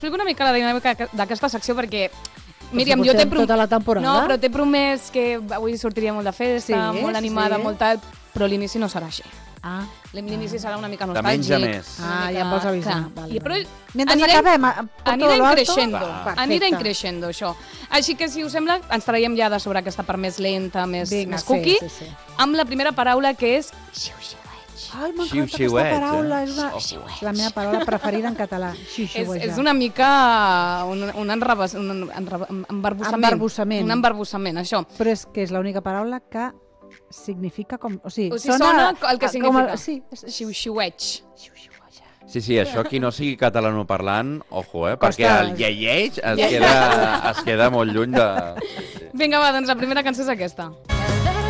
Explico una mica la dinàmica d'aquesta secció perquè... Míriam, jo tota la temporada. No, però t'he promès que avui sortiria molt de festa, molt animada, molt tal, però l'inici no serà així. L'inici serà una mica nostàlgic. De menys a més. Ja em vols avisar. Però anirem creixendo, això. Així que, si us sembla, ens traiem ja de sobre aquesta part més lenta, més cookie, amb la primera paraula, que és xiu-xiueig. Ai, m'encanta aquesta paraula, és la meva paraula preferida en català. És una mica un embarbussament. Un embarbussament, això. Però és que és l'única paraula que significa com... O sigui, sona el que significa. Sí, xiu-xiueig. Sí, això qui no sigui catalanoparlant, ojo, perquè el lleig es queda molt lluny de... Vinga, va, doncs la primera cançó és aquesta.